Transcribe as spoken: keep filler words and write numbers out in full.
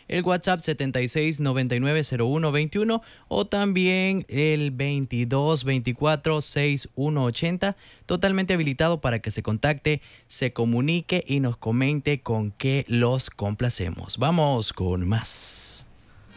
el WhatsApp setenta y seis noventa y nueve cero uno veintiuno o también el veintidós veinticuatro sesenta y uno ochenta, totalmente habilitado para que se contacte, se comunique y nos comente con qué los complacemos. Vamos con más.